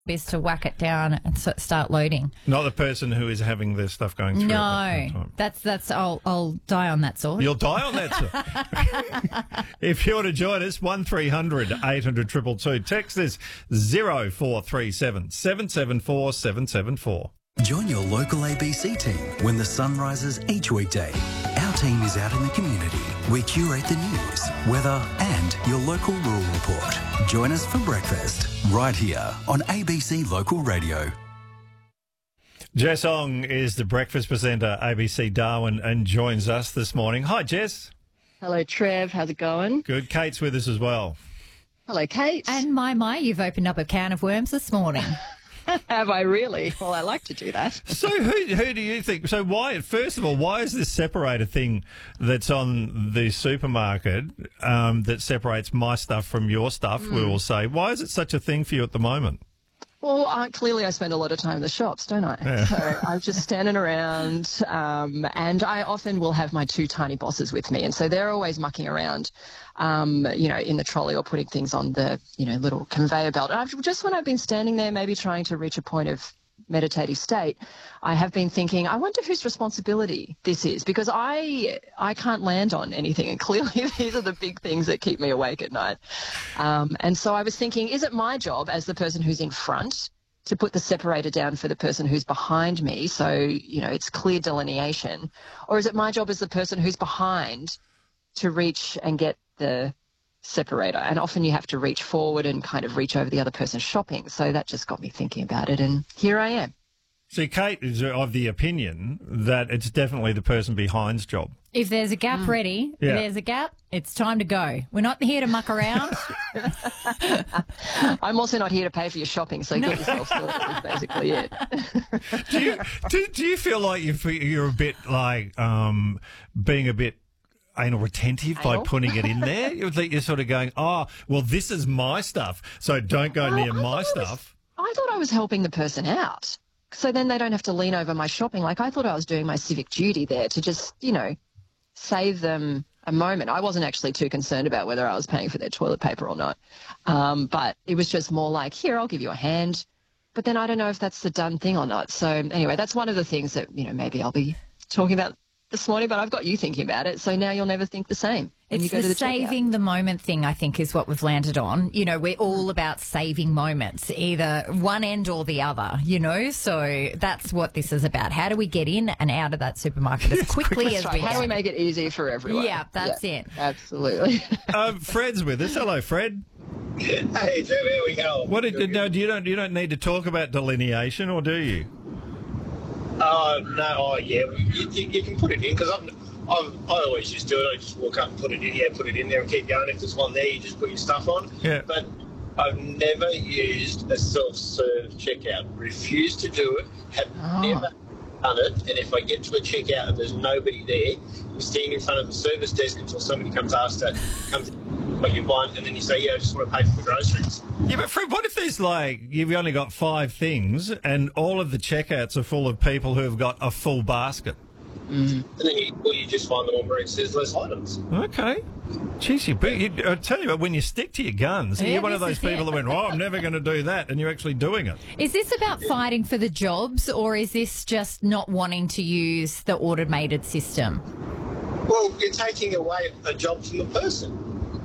is to whack it down and start loading. Not the person who is having their stuff going through. No, that's. I'll die on that sword. You'll die on that sword. If you want to join us, 1300 800 222. Text is 0437 774 774. Join your local ABC team when the sun rises each weekday. Our team is out in the community. We curate the news, weather and your local rural report. Join us for breakfast right here on ABC Local Radio. Jess Ong is the breakfast presenter, ABC Darwin, and joins us this morning. Hi, Jess. Hello, Trev. How's it going? Good. Kate's with us as well. Hello, Kate. And my, you've opened up a can of worms this morning. Have I really? Well, I like to do that. So who do you think? So first of all, why is this separator thing that's on the supermarket that separates my stuff from your stuff, we will say, why is it such a thing for you at the moment? Well, clearly I spend a lot of time in the shops, don't I? Yeah. So I'm just standing around and I often will have my two tiny bosses with me. And so they're always mucking around, in the trolley or putting things on the, little conveyor belt. And just when I've been standing there maybe trying to reach a point of meditative state, I have been thinking, I wonder whose responsibility this is, because I can't land on anything, and clearly these are the big things that keep me awake at night. And so I was thinking, is it my job as the person who's in front to put the separator down for the person who's behind me, so it's clear delineation, or is it my job as the person who's behind to reach and get the separator? And often you have to reach forward and kind of reach over the other person's shopping. So that just got me thinking about it, and here I am. See, Kate is of the opinion that it's definitely the person behind's job. If there's a gap ready, if there's a gap, it's time to go. We're not here to muck around. I'm also not here to pay for your shopping, so get yourself sorted is basically it. Do you feel like you're a bit like being a bit anal retentive by putting it in there? You're sort of going, oh, well, this is my stuff, so don't go near my stuff. I thought I was helping the person out, so then they don't have to lean over my shopping. Like, I thought I was doing my civic duty there to just, save them a moment. I wasn't actually too concerned about whether I was paying for their toilet paper or not. But it was just more like, here, I'll give you a hand. But then I don't know if that's the done thing or not. So anyway, that's one of the things that, maybe I'll be talking about this morning, but I've got you thinking about it, so now you'll never think the same. It's the saving the moment thing, I think, is what we've landed on. We're all about saving moments, either one end or the other, so that's what this is about. How do we get in and out of that supermarket as quickly as we can? How do we make it easy for everyone? Yeah, that's it. Absolutely. Fred's with us. Hello, Fred. Hey, Trev, here we go. You don't need to talk about delineation, or do you? No, you can put it in, because I always just do it. I just walk up and put it in there and keep going. If there's one there, you just put your stuff on. Yeah. But I've never used a self-serve checkout. Refused to do it. Have never done it. And if I get to a checkout and there's nobody there, you're standing in front of the service desk until somebody comes what you want, and then you say, I just want to pay for the groceries. Yeah, but Fred, what if there's you've only got 5 things and all of the checkouts are full of people who have got a full basket? And then you just find the one where it says less items. Okay. Jeez, I tell you, when you stick to your guns, you're one of those people that went, I'm never going to do that, and you're actually doing it. Is this about fighting for the jobs, or is this just not wanting to use the automated system? Well, you're taking away a job from the person.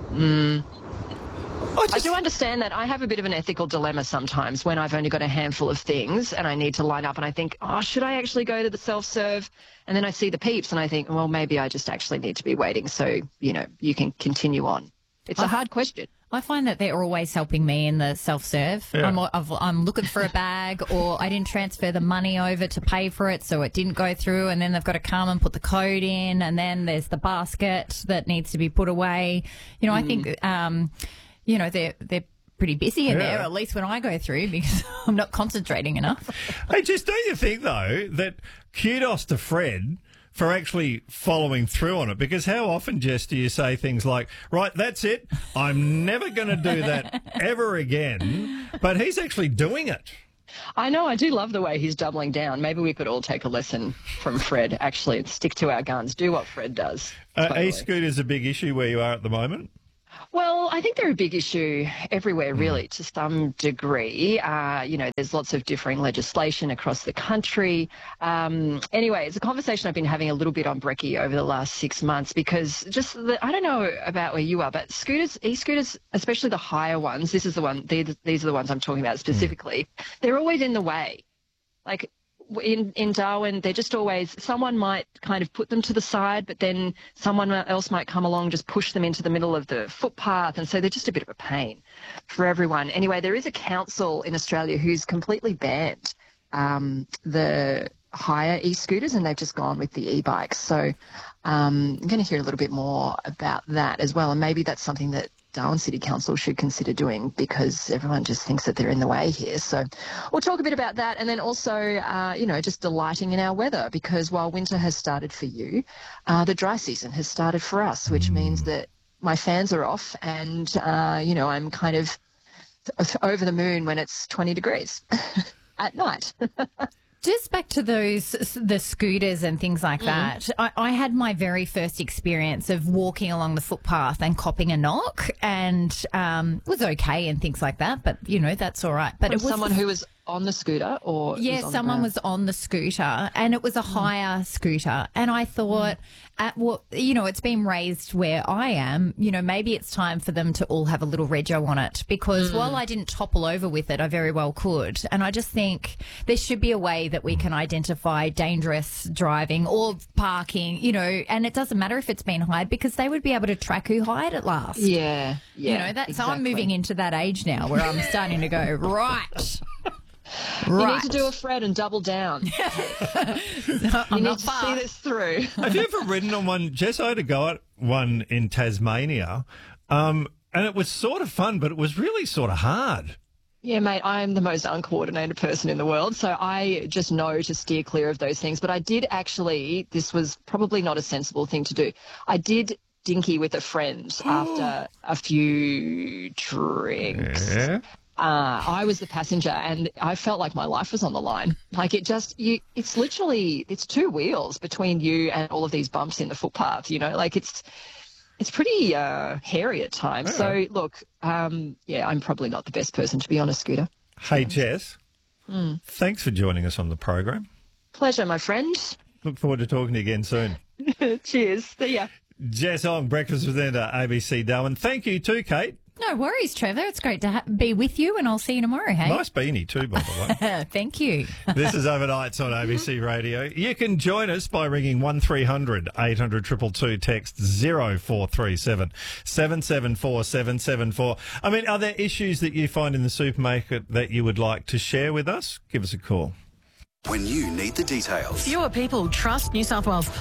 I do understand that. I have a bit of an ethical dilemma sometimes when I've only got a handful of things and I need to line up, and I think, should I actually go to the self-serve? And then I see the peeps and I think, well, maybe I just actually need to be waiting so, you can continue on. It's a hard question. I find that they're always helping me in the self-serve. Yeah. I'm looking for a bag, or I didn't transfer the money over to pay for it, so it didn't go through, and then they've got to come and put the code in, and then there's the basket that needs to be put away. I think, they're pretty busy in there, at least when I go through, because I'm not concentrating enough. Hey, just don't you think, though, that kudos to Fred for actually following through on it, because how often, Jess, do you say things like, right, that's it, I'm never going to do that ever again, but he's actually doing it. I know, I do love the way he's doubling down. Maybe we could all take a lesson from Fred, actually, and stick to our guns, do what Fred does. E-scooters a big issue where you are at the moment? Well, I think they're a big issue everywhere, really, to some degree. There's lots of differing legislation across the country. Anyway, it's a conversation I've been having a little bit on Brekkie over the last 6 months because I don't know about where you are, but e-scooters, especially the higher ones, these are the ones I'm talking about specifically, they're always in the way. Like, in Darwin, they're just always, someone might kind of put them to the side, but then someone else might come along, just push them into the middle of the footpath. And so they're just a bit of a pain for everyone. Anyway, there is a council in Australia who's completely banned the hire e-scooters, and they've just gone with the e-bikes. So I'm going to hear a little bit more about that as well. And maybe that's something that Darwin City Council should consider doing because everyone just thinks that they're in the way here. So we'll talk a bit about that, and then also, just delighting in our weather, because while winter has started for you, the dry season has started for us, which means that my fans are off and, I'm kind of over the moon when it's 20 degrees at night. Just back to the scooters and things like that. I had my very first experience of walking along the footpath and copping a knock, and it was okay and things like that. But that's all right. But it was someone who was on the scooter, or someone was on the scooter, and it was a hire scooter. And I thought, it's been raised where I am. Maybe it's time for them to all have a little rego on it, because while I didn't topple over with it, I very well could. And I just think there should be a way that we can identify dangerous driving or parking. And it doesn't matter if it's been hired, because they would be able to track who hired it last. Yeah. Exactly. So I'm moving into that age now where I'm starting to go right. You need to do a Fred and double down. You need to see this through. Have you ever ridden on one? Jess, I had to go at one in Tasmania, and it was sort of fun, but it was really sort of hard. Yeah, mate, I'm the most uncoordinated person in the world, so I just know to steer clear of those things. But I did actually, this was probably not a sensible thing to do. I did dinky with a friend after a few drinks. Yeah. I was the passenger, and I felt like my life was on the line. Like it's two wheels between you and all of these bumps in the footpath, it's pretty hairy at times. Yeah. So look, I'm probably not the best person to be on a scooter. Hey, Jess, thanks for joining us on the program. Pleasure, my friend. Look forward to talking to you again soon. Cheers. See ya. Jess Ong, Breakfast Presenter, ABC Darwin. Thank you too, Kate. No worries, Trevor. It's great to be with you, and I'll see you tomorrow, hey? Nice beanie too, by the way. Thank you. This is Overnights on ABC Radio. You can join us by ringing 1300 800 222, text 0437 774 774. I mean, are there issues that you find in the supermarket that you would like to share with us? Give us a call. When you need the details. Fewer people trust New South Wales